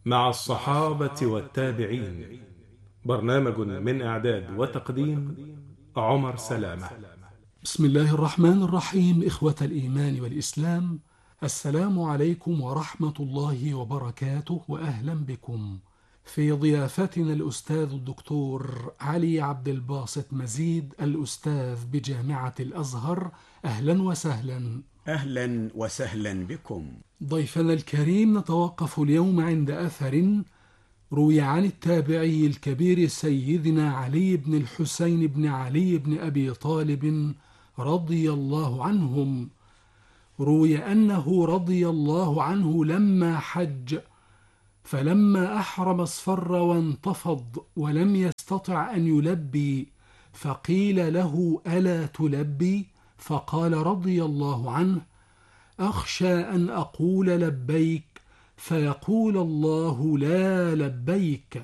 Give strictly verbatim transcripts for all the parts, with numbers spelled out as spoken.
مع الصحابة والتابعين. برنامج من إعداد وتقديم عمر سلامة. بسم الله الرحمن الرحيم. إخوة الإيمان والإسلام، السلام عليكم ورحمة الله وبركاته، وأهلا بكم في ضيافتنا الأستاذ الدكتور علي عبد الباسط مزيد، الأستاذ بجامعة الأزهر. أهلا وسهلا. أهلا وسهلا بكم. ضيفنا الكريم، نتوقف اليوم عند أثر روي عن التابعي الكبير سيدنا علي بن الحسين بن علي بن أبي طالب رضي الله عنهم. روي أنه رضي الله عنه لما حج، فلما أحرم اصفر وانتفض ولم يستطع أن يلبي، فقيل له: ألا تلبي؟ فقال رضي الله عنه: أخشى أن أقول لبيك فيقول الله لا لبيك.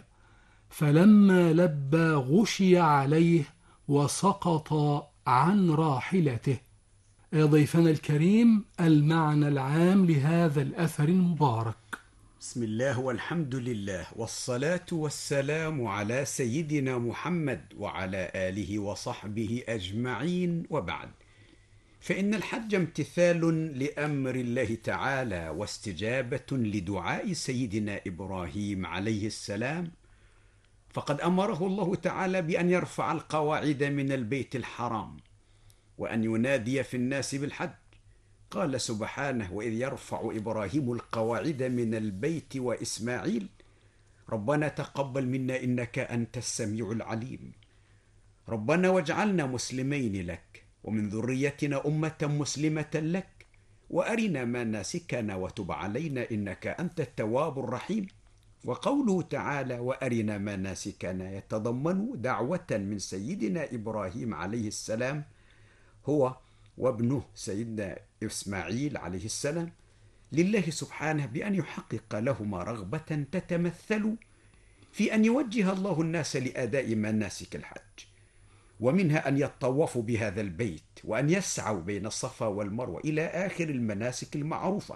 فلما لبى غشي عليه وسقط عن راحلته. ضيفنا الكريم، المعنى العام لهذا الأثر المبارك. بسم الله والحمد لله والصلاة والسلام على سيدنا محمد وعلى آله وصحبه أجمعين، وبعد، فإن الحج امتثال لأمر الله تعالى واستجابة لدعاء سيدنا إبراهيم عليه السلام، فقد أمره الله تعالى بأن يرفع القواعد من البيت الحرام وأن ينادي في الناس بالحج. قال سبحانه: وإذ يرفع إبراهيم القواعد من البيت وإسماعيل ربنا تقبل منا إنك أنت السميع العليم، ربنا واجعلنا مسلمين لك ومن ذريتنا أمة مسلمة لك وأرنا مناسكنا وتب علينا إنك أنت التواب الرحيم. وقوله تعالى وأرنا مناسكنا يتضمن دعوة من سيدنا إبراهيم عليه السلام هو وابنه سيدنا إسماعيل عليه السلام لله سبحانه بأن يحقق لهما رغبة تتمثل في أن يوجه الله الناس لأداء مناسك الحج، ومنها أن يطوفوا بهذا البيت وأن يسعوا بين الصفا والمروة إلى آخر المناسك المعروفة.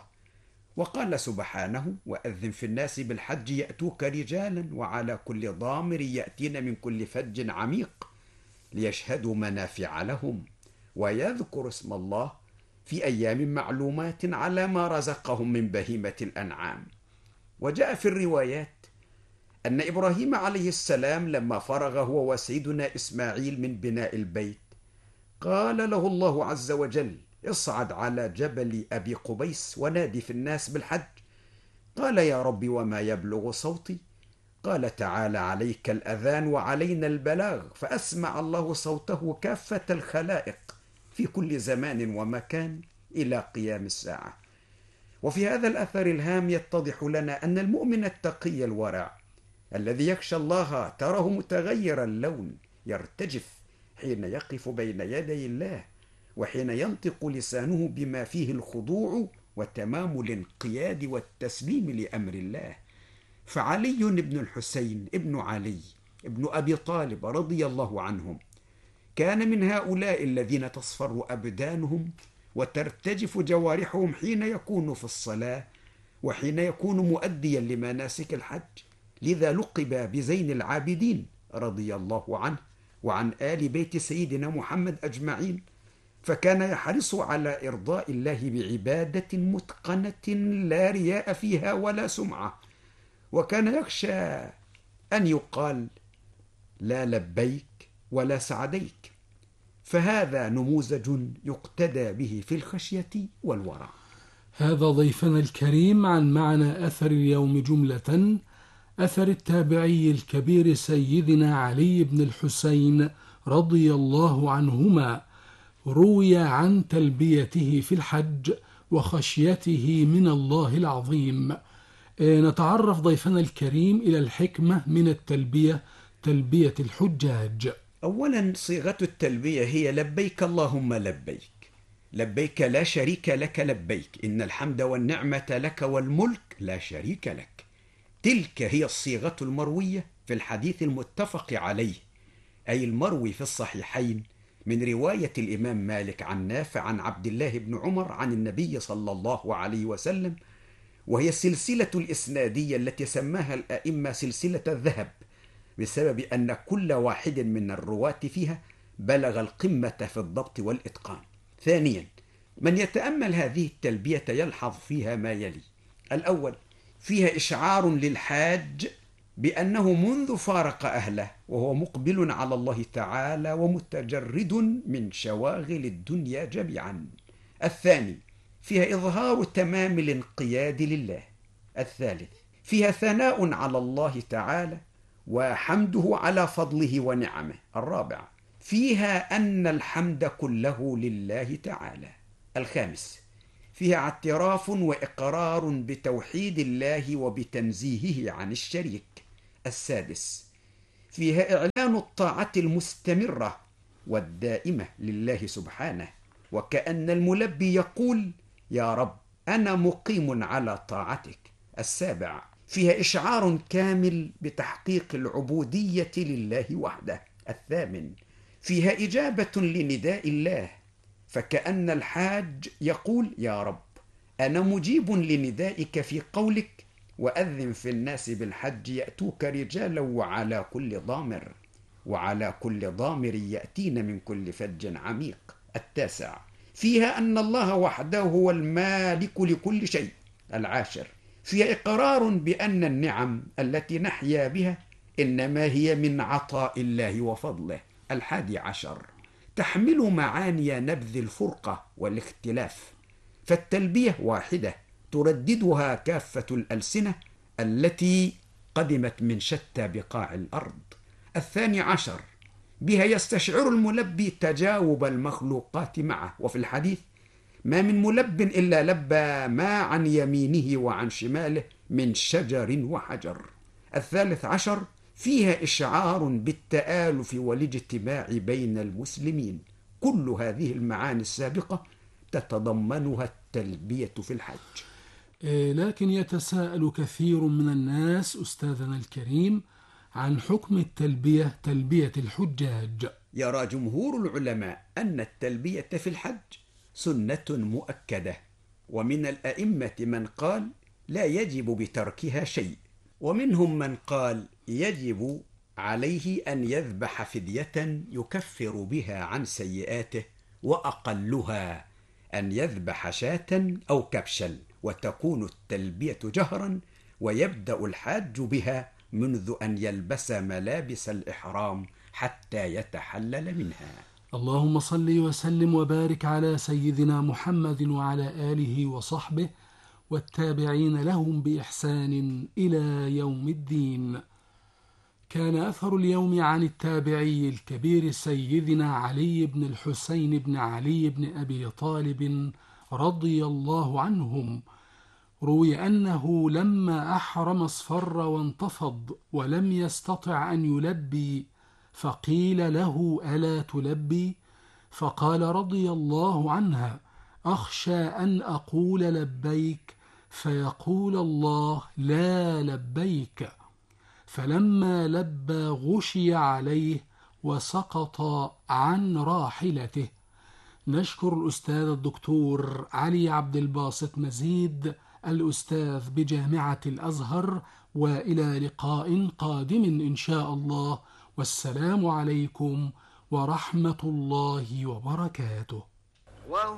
وقال سبحانه: وأذن في الناس بالحج يأتوك رجالا وعلى كل ضامر يأتين من كل فج عميق ليشهدوا منافع لهم ويذكروا اسم الله في أيام معلومات على ما رزقهم من بهيمة الأنعام. وجاء في الروايات أن إبراهيم عليه السلام لما فرغ هو وسيدنا إسماعيل من بناء البيت قال له الله عز وجل: اصعد على جبل أبي قبيس ونادي في الناس بالحج. قال: يا رب وما يبلغ صوتي؟ قال تعالى: عليك الأذان وعلينا البلاغ. فأسمع الله صوته كافة الخلائق في كل زمان ومكان إلى قيام الساعة. وفي هذا الأثر الهام يتضح لنا أن المؤمن التقي الورع الذي يخشى الله تراه متغير اللون يرتجف حين يقف بين يدي الله، وحين ينطق لسانه بما فيه الخضوع وتمام الانقياد والتسليم لأمر الله. فعلي بن الحسين ابن علي ابن أبي طالب رضي الله عنهم كان من هؤلاء الذين تصفر أبدانهم وترتجف جوارحهم حين يكون في الصلاة وحين يكون مؤديا لمناسك الحج، لذا لقب بزين العابدين رضي الله عنه وعن آل بيت سيدنا محمد أجمعين. فكان يحرص على إرضاء الله بعبادة متقنة لا رياء فيها ولا سمعة، وكان يخشى أن يقال لا لبيك ولا سعديك. فهذا نموذج يقتدى به في الخشية والورع. هذا ضيفنا الكريم عن معنى أثر اليوم جملة. أثر التابعي الكبير سيدنا علي بن الحسين رضي الله عنهما، روي عن تلبيته في الحج وخشيته من الله العظيم. نتعرف ضيفنا الكريم إلى الحكمة من التلبية، تلبية الحجاج. أولا، صيغة التلبية هي لبيك اللهم لبيك، لبيك لا شريك لك لبيك، إن الحمد والنعمة لك والملك لا شريك لك. تلك هي الصيغة المروية في الحديث المتفق عليه، أي المروي في الصحيحين من رواية الإمام مالك عن نافع عن عبد الله بن عمر عن النبي صلى الله عليه وسلم، وهي السلسلة الإسنادية التي سماها الأئمة سلسلة الذهب بسبب أن كل واحد من الرواة فيها بلغ القمة في الضبط والإتقان. ثانيا، من يتأمل هذه التلبية يلحظ فيها ما يلي: الأول، فيها إشعار للحاج بأنه منذ فارق أهله وهو مقبل على الله تعالى ومتجرد من شواغل الدنيا جميعا. الثاني، فيها إظهار تمام الانقياد لله. الثالث، فيها ثناء على الله تعالى وحمده على فضله ونعمه. الرابع، فيها أن الحمد كله لله تعالى. الخامس، فيها اعتراف وإقرار بتوحيد الله وبتنزيهه عن الشريك. السادس، فيها إعلان الطاعة المستمرة والدائمة لله سبحانه، وكأن الملبي يقول: يا رب أنا مقيم على طاعتك. السابع، فيها إشعار كامل بتحقيق العبودية لله وحده. الثامن، فيها إجابة لنداء الله، فكأن الحاج يقول: يا رب أنا مجيب لندائك في قولك: وأذن في الناس بالحج يأتوك رجالا وعلى كل ضامر وعلى كل ضامر يأتين من كل فج عميق. التاسع، فيها أن الله وحده هو المالك لكل شيء. العاشر، فيها إقرار بأن النعم التي نحيا بها إنما هي من عطاء الله وفضله. الحادي عشر، تحمل معاني نبذ الفرقة والاختلاف، فالتلبية واحدة ترددها كافة الألسنة التي قدمت من شتى بقاع الأرض. الثاني عشر، بها يستشعر الملبي تجاوب المخلوقات معه، وفي الحديث: ما من ملب إلا لبى ما عن يمينه وعن شماله من شجر وحجر. الثالث عشر، فيها إشعار بالتآلف والاجتماع بين المسلمين. كل هذه المعاني السابقة تتضمنها التلبية في الحج. لكن يتساءل كثير من الناس أستاذنا الكريم عن حكم التلبية تلبية الحجاج. يرى جمهور العلماء أن التلبية في الحج سنة مؤكدة، ومن الأئمة من قال لا يجب بتركها شيء، ومنهم من قال يجب عليه أن يذبح فدية يكفر بها عن سيئاته، وأقلها أن يذبح شاة أو كبشا، وتكون التلبية جهرا، ويبدأ الحاج بها منذ أن يلبس ملابس الإحرام حتى يتحلل منها. اللهم صل وسلم وبارك على سيدنا محمد وعلى آله وصحبه والتابعين لهم بإحسان إلى يوم الدين. كان أثر اليوم عن التابعي الكبير سيدنا علي بن الحسين بن علي بن أبي طالب رضي الله عنهم. روي أنه لما أحرم اصفر وانتفض ولم يستطع أن يلبي، فقيل له: ألا تلبي؟ فقال رضي الله عنها: أخشى أن أقول لبيك فيقول الله: لا لبيك. فلما لبى غشي عليه وسقط عن راحلته. نشكر الأستاذ الدكتور علي عبد الباسط مزيد الأستاذ بجامعة الأزهر، وإلى لقاء قادم إن شاء الله، والسلام عليكم ورحمة الله وبركاته.